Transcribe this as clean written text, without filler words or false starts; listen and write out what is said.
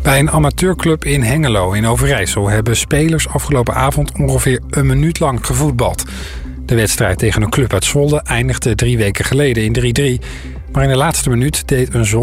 Bij een amateurclub in Hengelo in Overijssel hebben spelers afgelopen avond ongeveer een minuut lang gevoetbald. De wedstrijd tegen een club uit Zwolle eindigde 3 weken geleden in 3-3. Maar in de laatste minuut deed een